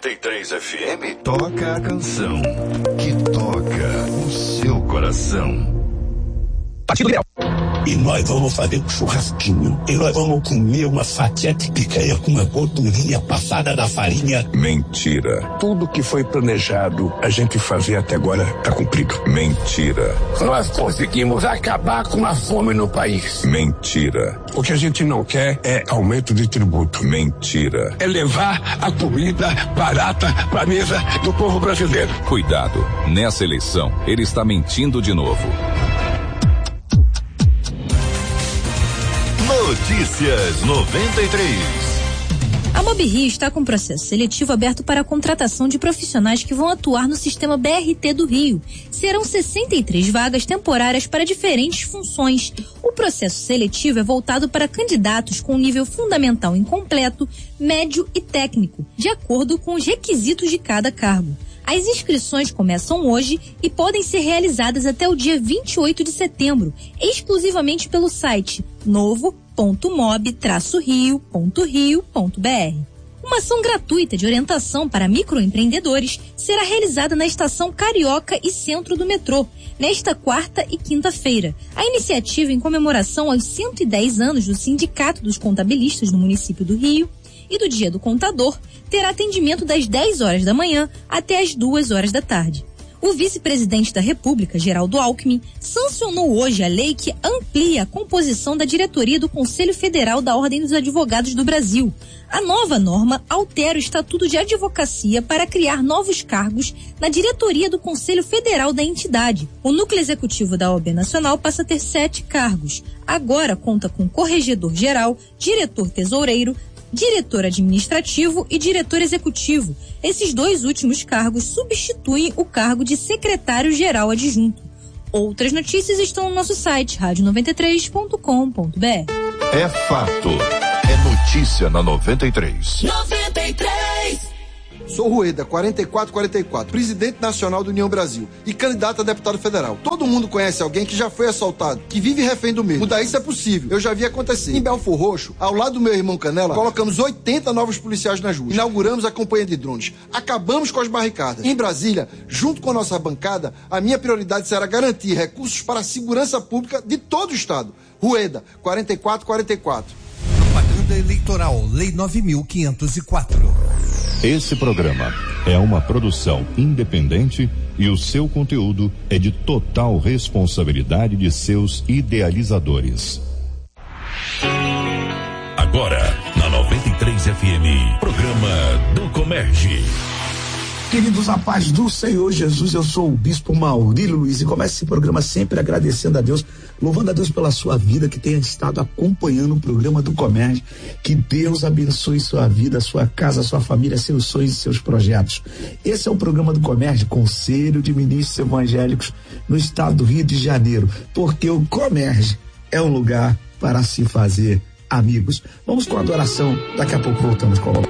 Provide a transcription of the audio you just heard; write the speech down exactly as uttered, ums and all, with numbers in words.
noventa e três F M toca a canção que toca o seu coração. Partido Liberal. E nós vamos fazer um churrasquinho. E nós vamos comer uma fatia de picanha com uma gordurinha passada na farinha. Mentira. Tudo que foi planejado a gente fazer até agora tá cumprido. Mentira. Nós conseguimos acabar com a fome no país. Mentira. O que a gente não quer é aumento de tributo. Mentira. É levar a comida barata pra mesa do povo brasileiro. Cuidado, nessa eleição ele está mentindo de novo. Notícias noventa e três. A MobiRio está com processo seletivo aberto para a contratação de profissionais que vão atuar no sistema B R T do Rio. Serão sessenta e três vagas temporárias para diferentes funções. O processo seletivo é voltado para candidatos com nível fundamental incompleto, médio e técnico, de acordo com os requisitos de cada cargo. As inscrições começam hoje e podem ser realizadas até o dia vinte e oito de setembro, exclusivamente pelo site novo ponto mob traço rio ponto rio ponto b r. Uma ação gratuita de orientação para microempreendedores será realizada na estação Carioca e Centro do metrô, nesta quarta e quinta-feira. A iniciativa em comemoração aos cento e dez anos do Sindicato dos Contabilistas no município do Rio e do Dia do Contador terá atendimento das dez horas da manhã até as duas horas da tarde. O vice-presidente da República, Geraldo Alckmin, sancionou hoje a lei que amplia a composição da diretoria do Conselho Federal da Ordem dos Advogados do Brasil. A nova norma altera o Estatuto de Advocacia para criar novos cargos na diretoria do Conselho Federal da entidade. O núcleo executivo da O A B Nacional passa a ter sete cargos. Agora conta com corregedor-geral, diretor-tesoureiro, diretor administrativo e diretor executivo. Esses dois últimos cargos substituem o cargo de secretário-geral adjunto. Outras notícias estão no nosso site rádio noventa e três ponto com ponto b r. É fato. É notícia na noventa e três. noventa e três. Sou Rueda, quarenta e quatro quarenta e quatro, presidente nacional do União Brasil e candidato a deputado federal. Todo mundo conhece alguém que já foi assaltado, que vive refém do medo. Mudar isso é possível, eu já vi acontecer. Em Belfor Roxo, ao lado do meu irmão Canela, colocamos oitenta novos policiais nas ruas. Inauguramos a campanha de drones. Acabamos com as barricadas. Em Brasília, junto com a nossa bancada, a minha prioridade será garantir recursos para a segurança pública de todo o estado. Rueda, quarenta e quatro quarenta e quatro. Propaganda eleitoral, Lei nove mil quinhentos e quatro. Esse programa é uma produção independente e o seu conteúdo é de total responsabilidade de seus idealizadores. Agora, na noventa e três F M, programa do Comerge. Queridos, a paz do Senhor Jesus, eu sou o Bispo Maurílio Luiz e começo esse programa sempre agradecendo a Deus, louvando a Deus pela sua vida que tenha estado acompanhando o programa do Comerge. Que Deus abençoe sua vida, sua casa, sua família, seus sonhos e seus projetos. Esse é o programa do Comerge, Conselho de Ministros Evangélicos no estado do Rio de Janeiro, porque o Comerge é um lugar para se fazer amigos. Vamos com a adoração, daqui a pouco voltamos com o